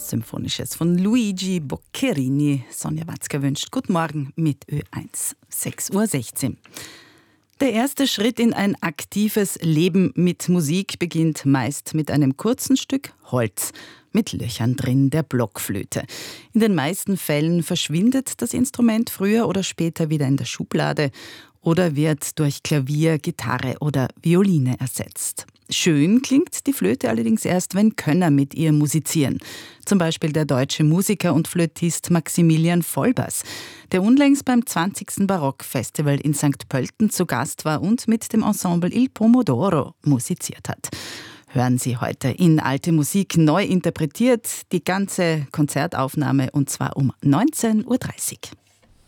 Symphonisches von Luigi Boccherini. Sonja Watzke wünscht Guten Morgen mit Ö1, 6:16 Uhr. Der erste Schritt in ein aktives Leben mit Musik beginnt meist mit einem kurzen Stück Holz mit Löchern drin, der Blockflöte. In den meisten Fällen verschwindet das Instrument früher oder später wieder in der Schublade oder wird durch Klavier, Gitarre oder Violine ersetzt. Schön klingt die Flöte allerdings erst, wenn Könner mit ihr musizieren. Zum Beispiel der deutsche Musiker und Flötist Maximilian Vollbers, der unlängst beim 20. Barockfestival in St. Pölten zu Gast war und mit dem Ensemble Il Pomodoro musiziert hat. Hören Sie heute in Alte Musik neu interpretiert, die ganze Konzertaufnahme, und zwar um 19:30 Uhr.